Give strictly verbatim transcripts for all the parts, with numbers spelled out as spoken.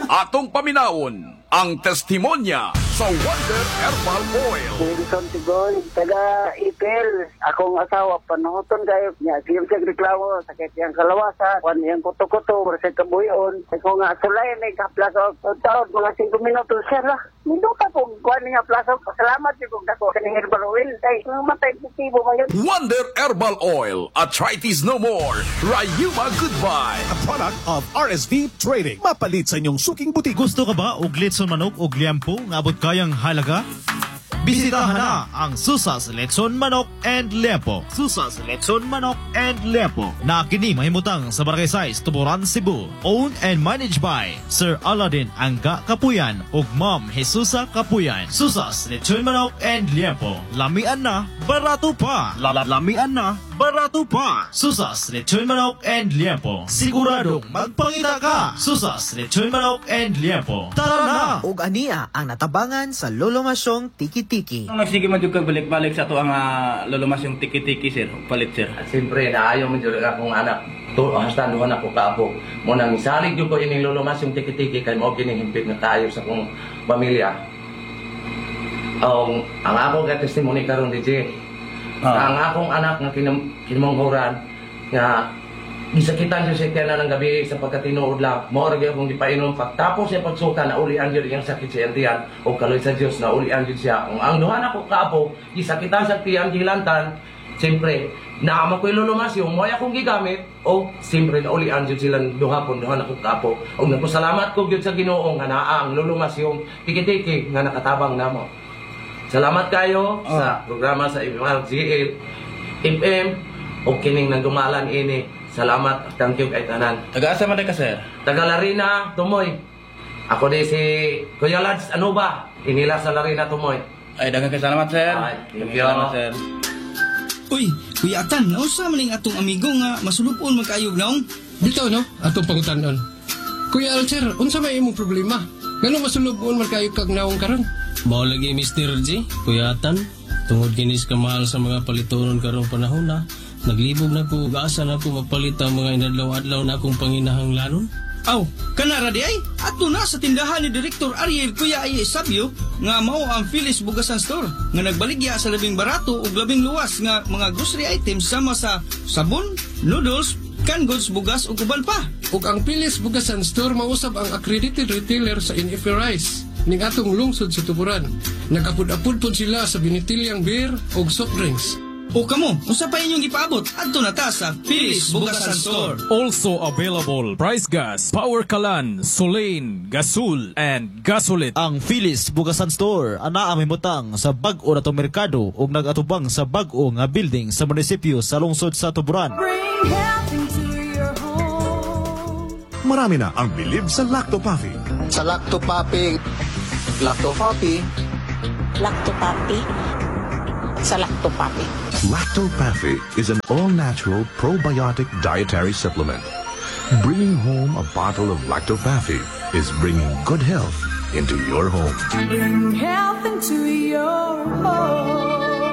Atong paminawon ang testimonya sa Wonder Herbal Oil. Wilson Tigoy, taga Ipil. Akong asawa, panuhuton kayo niya. Siyem siya reklamo, sakit yung kalawasan, kwan yung kuto-kuto, sa kabuyon. Ako nga sulay, may kaplaso. Taon, mga singko minutos siya lah. Minuta po, kwan nga plaso. Salamat yung kung dako. Kaning herbal oil. Ay, matay positibo ngayon. Wonder Herbal Oil. Arthritis no more. Rayuma goodbye. A product of R S V Trading. Mapalit sa inyong suking butik. Gusto ka ba og litson manok og liampo nga abot kayang halaga? Bisitahan na ang Susas Letson Manok and Liampo. Susas Letson Manok and Liampo na kini mahimutang sa Barangay Size, Tuburan, Cebu. Owned and managed by Sir Aladdin Angga Kapuyan ug Ma'am Jesusa Kapuyan. Susas Letson Manok and Liampo. Lamian na, barato pa. Lamian na, barato pa. Susas Letson Manok and Liampo. Siguradong magpangita ka. Susas Letson Manok and Liampo. Tara na! Ug ania ang natabangan sa Lolomasyong Tiki-Tiki. Ang nagsige man jud kag balik-balik sa ato ang uh, lulumas yung tiki-tiki sir, palit sir. Siyempre naayo man jud akong anak. To hasta duha na ko kaapo. Mo nang isalig jud ko ining lulumas yung tiki-tiki kay mao kining himpit nga tayo sa akong pamilya. Ang ang ako ka testimony karon D J. Ah. Ang akong anak nga kinamanghuran nga gisakitan siya siya na ng gabi sa pagkatinuod lang. Mao ra gyud akong gipainom pagtapos siya pagsuka na ulian gyud iyang sakit sa tiyan o kaloy sa Dios na ulian gyud siya. Ang, ang duha na ko kaapo gisakitan sa tiyan gilantan. Siyempre, naamo ko ilulumas yung mo akong gigamit o siyempre na ulian gyud sila duha pon duha na ko kaapo. Og nagpasalamat ko gyud sa Ginoo nga naa ang lulumas yung tiki-tiki nga nakatabang namo. Salamat kayo oh. sa programa sa M R G L F M o kining nagdumalan ini. Salamat, thank you kay tanan. Taga-asa man ka sir? Taga Larina, Tumoy. Ako di si Kuya Lads, ano ba? Inila sa Larina, Tumoy. Ay, daghang kay salamat sir. Ay, thank you. Salamat sir. Uy, Kuya Atan, nausa man ning atong amigo nga masulupon magkayog naong? Bitaw no, atong pangutanon. Kuya Alcer, unsa may imong problema? Ngano masulupon magkayog kag naong karon? Mao lagi Mister G, Kuya Atan. Tungod kinis kamahal sa mga palitonon karong panahon na. Naglibog na ko, asa na ko magpalit ang mga inadlaw-adlaw na akong panginahanglanon. Aw, kanara di ay, ato na sa tindahan ni Direktor Ariel Kuya ay Sabio nga mao ang Phyllis Bugasan Store nga nagbaligya sa labing barato ug labing luwas nga mga grocery items sama sa sabon, noodles, canned goods, bugas ug uban pa. Ug ang Phyllis Bugasan Store mausab ang accredited retailer sa N F R Ice ning atong lungsod sa Tuburan. Nagapud-apud pod sila sa binitilyang beer ug soft drinks. O kamo, unsa pa inyong ipaabot? Adto na ta sa Phyllis Bugasan Store. Also available Price Gas, Power Kalan, Solane, Gasol, and Gasolit. Ang Phyllis Bugasan Store ana amimutang sa bag-o na tong merkado ug nagatubang sa bag-o nga building sa munisipyo sa lungsod sa Tuburan. Marami na ang bilib sa Lactopapi. Sa Lactopapi, Lactopapi, Lactopapi, sa Lactopapi. Lactopapi is an all-natural probiotic dietary supplement. Bringing home a bottle of Lactopapi is bringing good health into your home. Bring health into your home.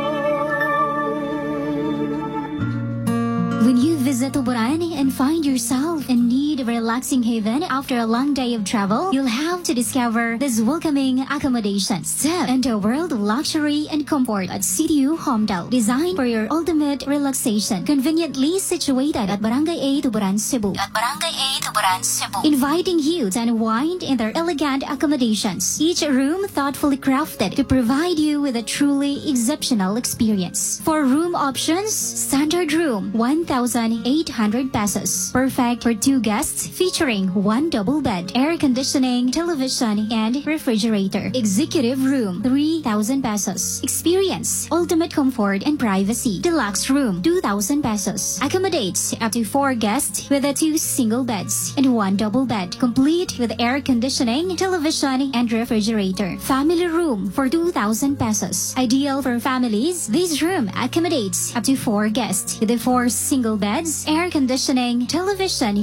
When you visit Tuburan and find yourself in need of a relaxing haven after a long day of travel, you'll have to discover this welcoming accommodation. Step into a world of luxury and comfort at C D U Homedale, designed for your ultimate relaxation. Conveniently situated at Barangay A, Tuburan, Cebu. At Barangay A, Tuburan, Cebu. Inviting you to unwind in their elegant accommodations. Each room thoughtfully crafted to provide you with a truly exceptional experience. For room options, standard room, one thousand eight hundred pesos. Perfect for two guests, featuring one double bed, air conditioning, television, and refrigerator. Executive room, three thousand pesos. Experience ultimate comfort and privacy. Deluxe room, two thousand pesos. Accommodates up to four guests with a two single beds and one double bed, complete with air conditioning, television, and refrigerator. Family room for two thousand pesos. Ideal for families, this room accommodates up to four guests with the four single beds, air conditioning, television, and refrigerator.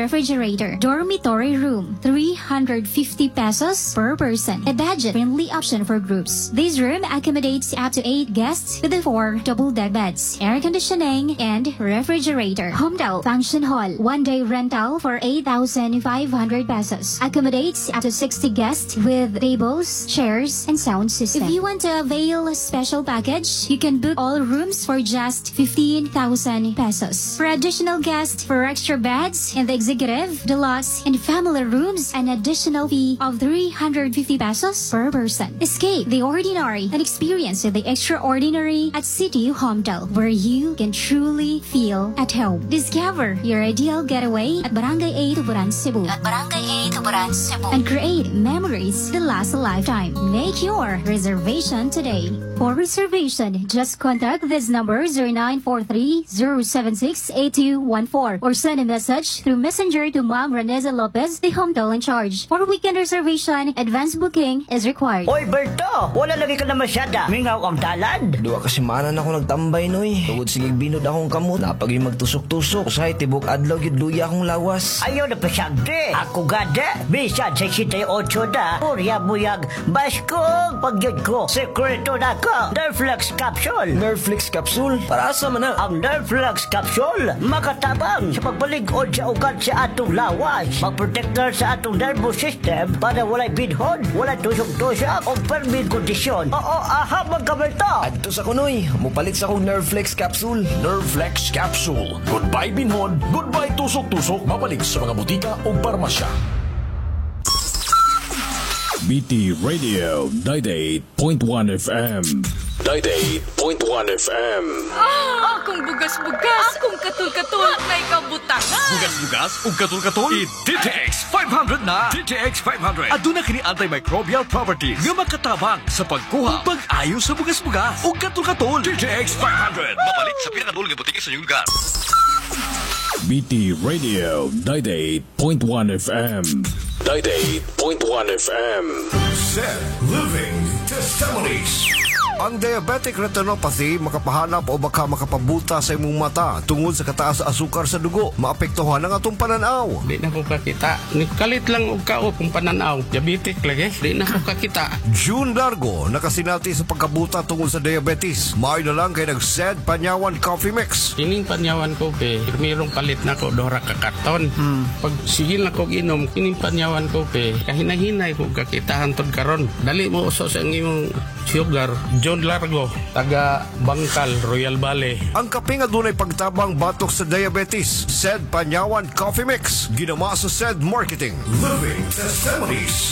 refrigerator. Dormitory room, three hundred fifty pesos per person. A budget-friendly option for groups. This room accommodates up to eight guests with the four double-deck beds, air conditioning, and refrigerator. Homedale Function Hall, one-day rental for eight thousand five hundred pesos. Accommodates up to sixty guests with tables, chairs, and sound system. If you want to avail a special package, you can book all rooms for just fifteen thousand pesos. For additional guests, for extra beds in the executive, deluxe, and family rooms, an additional fee of three hundred fifty pesos per person. Escape the ordinary and experience the extraordinary at City Homedale, where you can truly feel at home. Discover your ideal getaway at Barangay eight, Tuburan, Cebu. At Barangay eight, Tuburan, Cebu. And create memories that last a lifetime. Make your reservation today. For reservation, just contact this number zero nine four three, zero seven six, eight two one four or send a message through Messenger to Ma'am Reneza Lopez, the Homedale in charge. For weekend reservation, advance booking is required. Oy, Berto! Wala lagi ka na masyada. Mingaw ang talad. Duwa kasi manan ako nagtambay, noy. Tugod sige binod akong kamot. Napag yung magtusok-tusok. Usahay tibok adlaw gid luya akong lawas. Ayaw na pasyagde. Ako gada. Bisan sa sixty-eight na. Purya buyag. Baskong pagyod ko. Sekreto na ko. Nerflex capsule. Nerflex capsule? Para asa man na? Ang Nerflex capsule makatabang sa pagbalig-od sa ugat sa atong lawas. Magprotector sa atong nervous system para walay bidhon, walay tusok-tusok o permit kondisyon. Oo, aha, magkabalto. Adto sa kunoy. Mupalit sa akong Nerflex capsule. Nerflex capsule. Goodbye binhon, goodbye tusok-tusok. Mabalik sa mga butika o parmasya. B T Radio ninety-eight point one F M. ninety-eight point one F M. Ah, akong bugas-bugas, akong katul-katul, may kabutangan. Bugas-bugas o katul-katul? I-D T X five hundred na. D T X five hundred. Aduna kini antimicrobial properties nga makatabang sa pagkuha, pag-ayo sa bugas-bugas o katul-katul. D T X five hundred. Mabalik sa pinakadulong nga butika sa inyong lugar. B T Radio ninety-eight point one F M. ninety-eight point one F M. Said Living Testimonies. Ang diabetic retinopathy makapahanap o baka makapabuta sa imong mata tungod sa kataas sa asukar sa dugo. Maapektuhan ang atong pananaw. Di na ko kakita. Nikalit lang og kao kung pananaw. Diabetic lagi. Di na ko kakita. June Largo nakasinati sa pagkabuta tungod sa diabetes. Maayo na lang kay nag-Said Panyawan Coffee Mix. Kining Panyawan Coffee, mayroong palit na ko dora ka karton. Hmm. Pag sigil na ko inom, kining Panyawan Coffee, kahinahinay ko kakita hantod karon. Dali mo uso sa imong sugar. John Largo, taga Bangkal, Royal Valley. Ang kape nga dunay pagtabang batok sa diabetes. Said Panyawan Coffee Mix. Ginawa sa Said Marketing. Living Testimonies.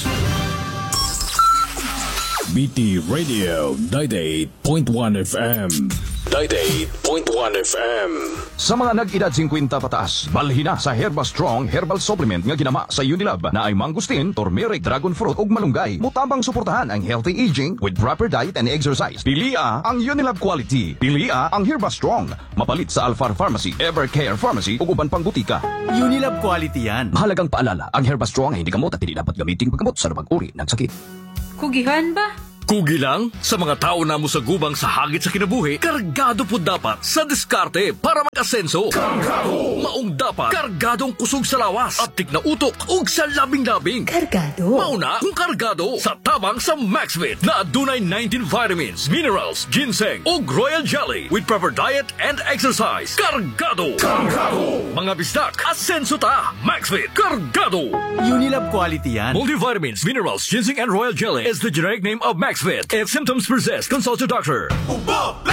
B T Radio ninety-eight point one F M. ninety-eight point one F M. Sa mga nag-edad fifty pataas, balhin na sa Herba Strong Herbal Supplement nga ginama sa Unilab na ay mangustin, turmeric, dragon fruit ug malunggay. Mutabang suportahan ang healthy aging with proper diet and exercise. Pilia ang Unilab quality. Pilia ang Herba Strong. Mapalit sa Alfar Pharmacy, Evercare Pharmacy ug uban pang butika. Unilab quality yan. Mahalagang paalala, ang Herba Strong ay hindi gamot at hindi dapat gamitin paggamot sa lumang uri ng sakit. Kugihan ba? Kugi lang sa mga tao na mo sa gubang sa hagit sa kinabuhi, kargado po dapat sa diskarte para mag-asenso. Kargado! Maong dapat, kargadong kusog sa lawas at tigna utok ug sa labing-labing. Kargado? Mauna kung kargado sa tabang sa MaxVit na adunay nineteen vitamins, minerals, ginseng ug royal jelly with proper diet and exercise. Kargado! Kargado! Mga bisdak, asenso ta! MaxVit, kargado! Unilab quality yan. Multivitamins, minerals, ginseng and royal jelly is the generic name of MaxVit. If symptoms persist, consult your doctor.